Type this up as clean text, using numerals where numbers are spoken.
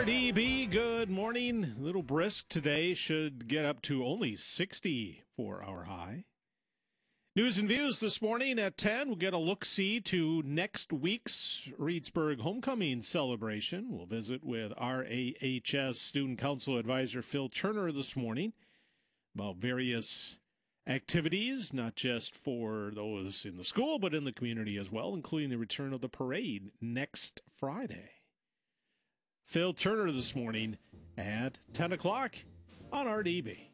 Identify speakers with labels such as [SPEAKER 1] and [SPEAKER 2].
[SPEAKER 1] RDB, good morning. A little brisk today. Should get up to only 60 for our high. News and views this morning at 10. We'll get a look-see to next week's Reedsburg Homecoming celebration. We'll visit with RAHS Student Council Advisor Phil Turner this morning about various activities, not just for those in the school, but in the community as well, including the return of the parade next Friday. Phil Turner this morning at 10 o'clock on RDB.